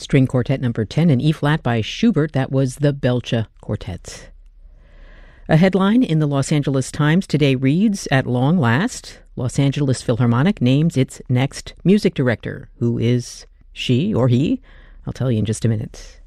String Quartet number 10 in E-flat by Schubert. That was the Belcha Quartet. A headline in the Los Angeles Times today reads, "At long last, Los Angeles Philharmonic names its next music director." Who is she or he? I'll tell you in just a minute.